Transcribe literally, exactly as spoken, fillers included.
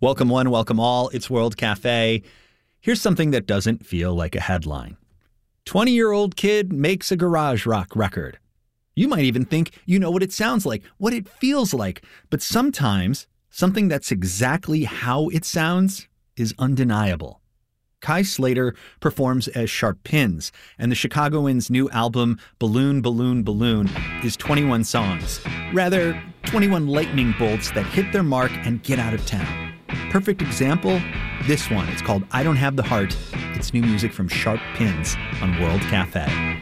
Welcome one, welcome all. It's World Cafe. Here's something that doesn't feel like a headline. twenty-year-old kid makes a garage rock record. You might even think you know what it sounds like, what it feels like. But sometimes something that's exactly how it sounds is undeniable. Kai Slater performs as Sharp Pins, and the Chicagoans' new album, Balloon, Balloon, Balloon, is twenty-one songs. Rather, twenty-one lightning bolts that hit their mark and get out of town. Perfect example, this one. It's called I Don't Have the Heart. It's new music from Sharp Pins on World Cafe.